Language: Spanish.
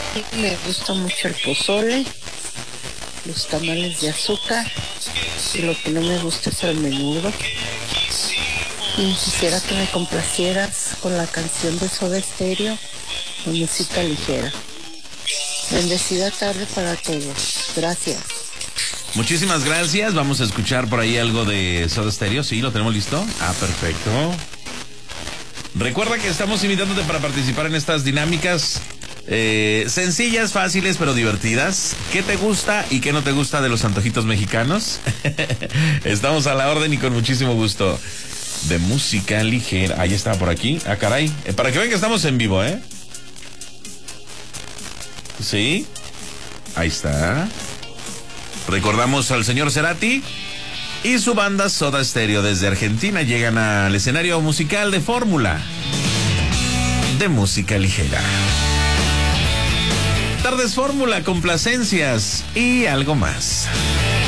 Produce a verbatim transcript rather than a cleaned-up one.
Me gusta mucho el pozole, los tamales de azúcar y lo que no me gusta es el menudo. Y quisiera que me complacieras con la canción de Soda Stereo, con música ligera. Bendecida tarde para todos. Gracias. Muchísimas gracias. Vamos a escuchar por ahí algo de Soda Stereo. ¿Sí? ¿Lo tenemos listo? Ah, perfecto. Recuerda que estamos invitándote para participar en estas dinámicas eh, sencillas, fáciles, pero divertidas. ¿Qué te gusta y qué no te gusta de los antojitos mexicanos? Estamos a la orden y con muchísimo gusto. De música ligera. Ahí está por aquí. Ah, caray. Eh, para que vean que estamos en vivo, ¿eh? Sí. Ahí está. Recordamos al señor Cerati y su banda Soda Stereo desde Argentina. Llegan al escenario musical de Fórmula de música ligera. Tardes Fórmula, complacencias y algo más.